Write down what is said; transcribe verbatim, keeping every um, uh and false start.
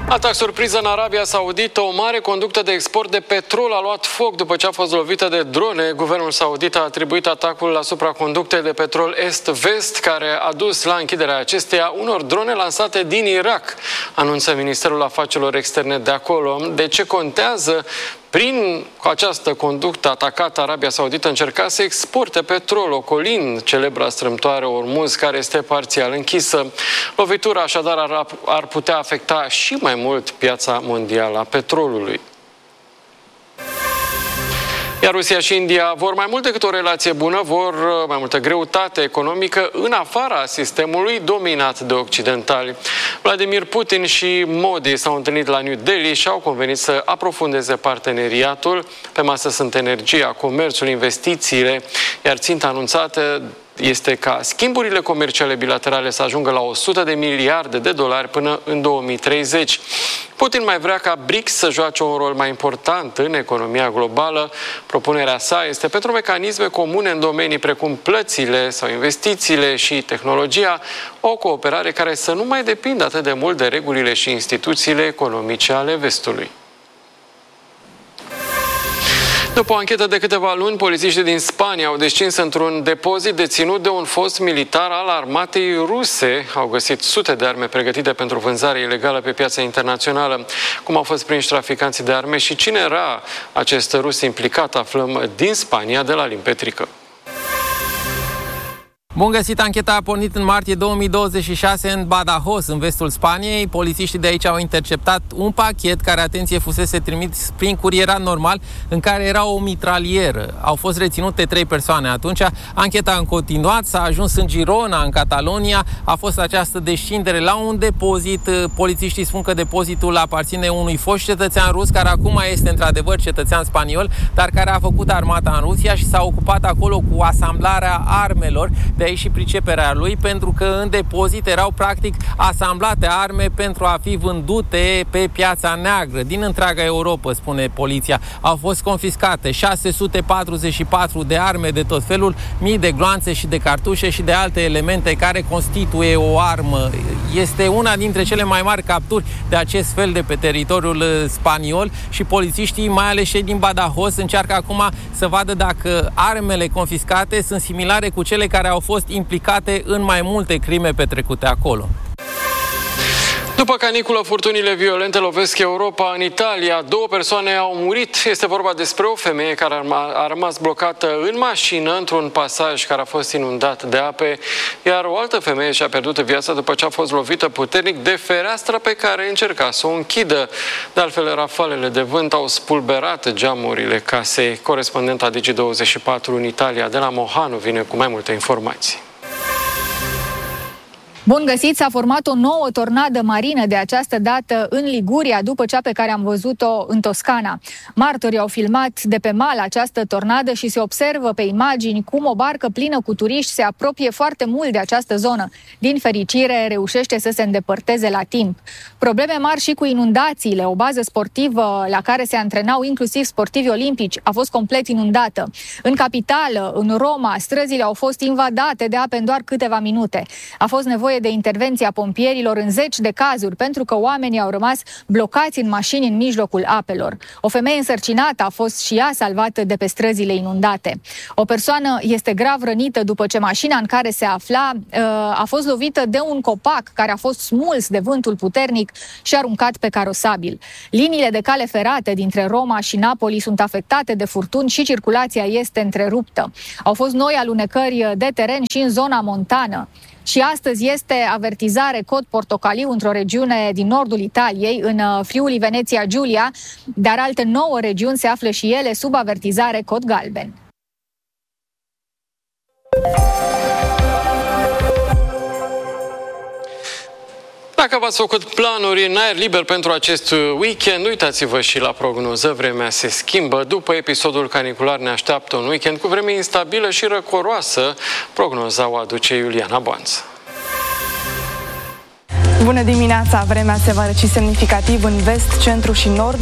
Atac surpriză în Arabia Saudită. O mare conductă de export de petrol a luat foc după ce a fost lovită de drone. Guvernul saudit a atribuit atacul asupra conductei de petrol est-vest, care a dus la închiderea acesteia unor drone lansate din Irak, anunță Ministerul Afacerilor Externe de acolo. De ce contează? Prin această conductă atacată, Arabia Saudită încerca să exporte petrol, ocolind celebra strâmtoare Ormuz, care este parțial închisă. Lovitura așadar ar, ar putea afecta și mai mult piața mondială a petrolului. Iar Rusia și India vor mai mult decât o relație bună, vor mai multă greutate economică în afara sistemului dominat de occidentali. Vladimir Putin și Modi s-au întâlnit la New Delhi și au convenit să aprofundeze parteneriatul. Pe masă sunt energia, comerțul, investițiile, iar ținta anunțată este ca schimburile comerciale bilaterale să ajungă la o sută de miliarde de dolari până în două mii treizeci. Putin mai vrea ca B R I C S să joace un rol mai important în economia globală. Propunerea sa este pentru mecanisme comune în domenii precum plățile sau investițiile și tehnologia, o cooperare care să nu mai depindă atât de mult de regulile și instituțiile economice ale vestului. După o anchetă de câteva luni, polițiștii din Spania au descins într-un depozit deținut de un fost militar al armatei ruse. Au găsit sute de arme pregătite pentru vânzare ilegală pe piața internațională. Cum au fost prinși traficanții de arme și cine era acest rus implicat, aflăm din Spania, de la Alin Petrică. Bun găsit! Ancheta a pornit în martie două mii douăzeci și șase în Badajoz, în vestul Spaniei. Polițiștii de aici au interceptat un pachet care, atenție, fusese trimis prin curierat normal, în care era o mitralieră. Au fost reținute trei persoane atunci. Ancheta a continuat, s-a ajuns în Girona, în Catalonia. A fost această descindere la un depozit. Polițiștii spun că depozitul aparține unui fost cetățean rus, care acum este într-adevăr cetățean spaniol, dar care a făcut armata în Rusia și s-a ocupat acolo cu asamblarea armelor. De aici și priceperea lui, pentru că în depozit erau practic asamblate arme pentru a fi vândute pe piața neagră din întreaga Europa, spune poliția. Au fost confiscate șase sute patruzeci și patru de arme de tot felul, mii de gloanțe și de cartușe și de alte elemente care constituie o armă. Este una dintre cele mai mari capturi de acest fel de pe teritoriul spaniol și polițiștii, mai ales cei din Badajoz, încearcă acum să vadă dacă armele confiscate sunt similare cu cele care au fost implicate în mai multe crime petrecute acolo. După caniculă, furtunile violente lovesc Europa. În Italia, două persoane au murit. Este vorba despre o femeie care a rămas blocată în mașină într-un pasaj care a fost inundat de ape, iar o altă femeie și-a pierdut viața după ce a fost lovită puternic de fereastra pe care încerca să o închidă. De altfel, rafalele de vânt au spulberat geamurile casei. Corespondenta Digi douăzeci și patru în Italia, de la Mohanu, vine cu mai multe informații. Bun găsit! S-a format o nouă tornadă marină, de această dată în Liguria, după cea pe care am văzut-o în Toscana. Martorii au filmat de pe mal această tornadă și se observă pe imagini cum o barcă plină cu turiști se apropie foarte mult de această zonă. Din fericire, reușește să se îndepărteze la timp. Probleme mari și cu inundațiile. O bază sportivă la care se antrenau inclusiv sportivi olimpici a fost complet inundată. În capitală, în Roma, străzile au fost invadate de ape în doar câteva minute. A fost nevoie de intervenția pompierilor în zeci de cazuri, pentru că oamenii au rămas blocați în mașini în mijlocul apelor. O femeie însărcinată a fost și ea salvată de pe străzile inundate. O persoană este grav rănită după ce mașina în care se afla a fost lovită de un copac care a fost smuls de vântul puternic și aruncat pe carosabil. Liniile de cale ferate dintre Roma și Napoli sunt afectate de furtuni și circulația este întreruptă. Au fost noi alunecări de teren și în zona montană. Și astăzi este avertizare cod portocaliu într-o regiune din nordul Italiei, în Friuli Venezia Giulia, dar alte nouă regiuni se află și ele sub avertizare cod galben. Dacă v-ați făcut planuri în aer liber pentru acest weekend, uitați-vă și la prognoză. Vremea se schimbă. După episodul canicular ne așteaptă un weekend cu vreme instabilă și răcoroasă. Prognoza o aduce Iuliana Boanță. Bună dimineața! Vremea se va răci semnificativ în vest, centru și nord.